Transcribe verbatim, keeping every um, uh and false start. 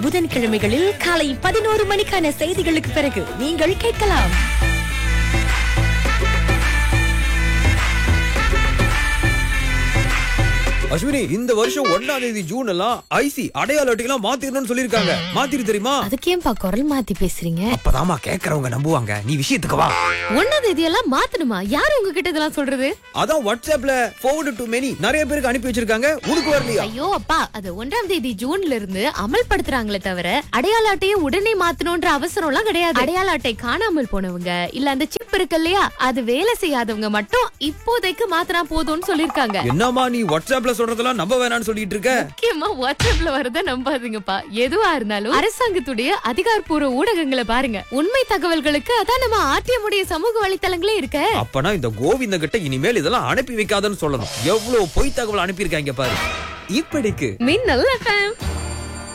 புதன்கிழமைகளில் காலை பதினோரு மணிக்கான செய்திகளுக்கு பிறகு நீங்கள் கேட்கலாம். அஸ்வினி, இந்த வருஷம் ஒன்னாம் தேதி ஜூன் எல்லாம் ஐசி அடையாள அட்டையெல்லாம் மாத்திரணும்னு சொல்லிருக்காங்க. மாத்திரு தெரியுமா? அதுக்கேன்பா குரல் மாத்தி பேசுறீங்க? அப்பதாமா கேக்குறவங்க நம்புவாங்க. நீ விஷயத்துக்கு வா. ஒன்னாம் தேதி எல்லாம் மாத்தணுமா? யாரு உங்ககிட்ட இதெல்லாம் சொல்றது? அதான் வாட்ஸ்அப்ல forward to many நிறைய பேருக்கு அனுப்பி வச்சிருக்காங்க. உனக்கு வரலையா? ஐயோ அப்பா, அது ஒன்றாம் தேதி ஜூன்ல இருந்து அமல்படுத்துறாங்களே தவிர அடையாள அட்டையை உடனே மாத்தணும்ன்ற அவசரம் எல்லாம் கிடையாது. அடையாள அட்டை காணாமல் போனவங்க இல்ல அந்த சிப் இருக்கு இல்லையா, அது வேலை செய்யாதவங்க மட்டும் இப்போதைக்கு மாத்தினா போதும்னு சொல்லிருக்காங்க. என்னமா நீ வாட்ஸ்அப்ல சொல்றதெல்லாம் நம்ப வேணாம்னு சொல்லிட்டு இருக்க? முக்கியமா வாட்ஸ்அப்ல வரத நம்பாதீங்கப்பா. எதுவா இருந்தாலும் அரசாங்கத்துடைய அதிகாரப்பூர்வ ஊடகங்களை பாருங்க. உண்மை தகவல்களுக்கு அதான் நம்ம ஆர்டிஎம் உடைய சமூக வலைத்தளங்களே இருக்க. அப்பனா இந்த கோவிந்த கிட்ட இனிமேல் இதெல்லாம் அனுப்பி வைக்காதன்னு சொல்லணும். எவ்வளவு பொய் தகவல் அனுப்பி இருக்காங்க பாரு. இப்படிக்கு மின்னல் எஃப்எம்.